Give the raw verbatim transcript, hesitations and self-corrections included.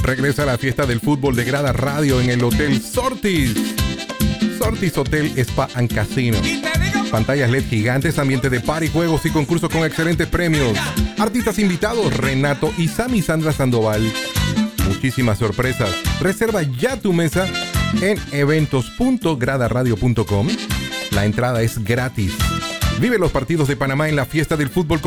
Regresa a la fiesta del fútbol de Grada Radio en el Hotel Sortis. Sortis Hotel Spa and Casino. Pantallas L E D gigantes, ambiente de party, juegos y concursos con excelentes premios. Artistas invitados, Renato y Sammy Sandra Sandoval. Muchísimas sorpresas. Reserva ya tu mesa en eventos punto grada radio punto com. La entrada es gratis. Vive los partidos de Panamá en la fiesta del fútbol con